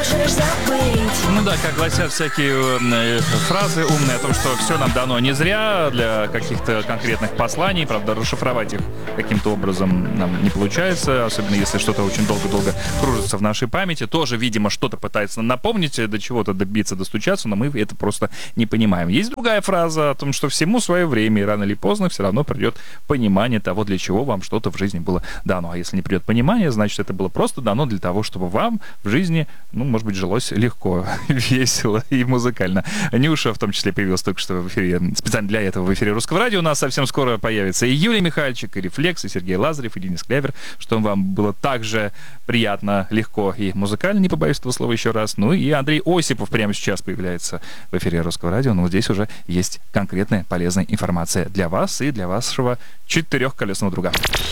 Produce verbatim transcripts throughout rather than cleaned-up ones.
можешь забыть. Ну да, как гласят всякие э, фразы умные о том, что все нам дано не зря, для каких-то конкретных посланий. Правда, расшифровать их каким-то образом нам не получается, особенно если что-то очень долго-долго кружится в нашей памяти. Тоже, видимо, что-то пытается напомнить, до чего-то добиться, достучаться, но мы это просто не понимаем. Есть другая фраза о том, что всему свое время, и рано или поздно все равно придет понимание того, для чего вам что-то в жизни было дано. А если не придет понимание, значит, это было просто дано для того, чтобы вам в жизни, ну, может быть, жилось легко, весело и музыкально. Нюша, в том числе, появилась только что в эфире, специально для этого в эфире Русского радио. У нас совсем скоро появится и Юлия Михальчик, и Рефлекс, и Сергей Лазарев, и Денис Клявер, что вам было также приятно, легко и музыкально, не побоюсь этого слова еще раз. Ну и Андрей Осипов прямо сейчас появляется в эфире Русского радио. Но здесь уже есть конкретная полезная информация для вас и для вашего четырехколесного друга.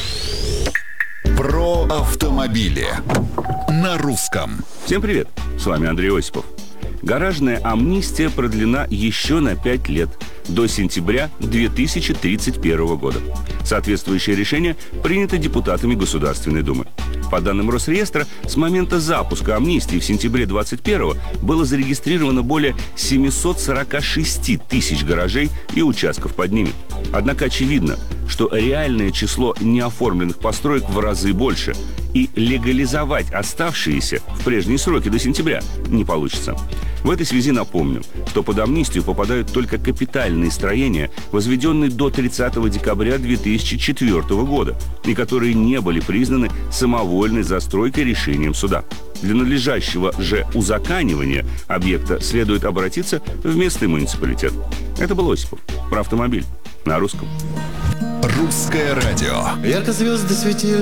Про автомобили на русском. Всем привет, с вами Андрей Осипов. Гаражная амнистия продлена еще на пять лет, до сентября две тысячи тридцать первого года. Соответствующее решение принято депутатами Государственной Думы. По данным Росреестра, с момента запуска амнистии в сентябре двадцать первого было зарегистрировано более семьсот сорок шесть тысяч гаражей и участков под ними. Однако очевидно, что реальное число неоформленных построек в разы больше, и легализовать оставшиеся в прежние сроки до сентября не получится. В этой связи напомню, что под амнистию попадают только капитальные строения, возведенные до тридцатого декабря две тысячи четвёртого года, и которые не были признаны самовольной застройкой решением суда. Для надлежащего же узаконивания объекта следует обратиться в местный муниципалитет. Это был Осипов. Про автомобиль. На русском. Русское радио. Ярко звезды светили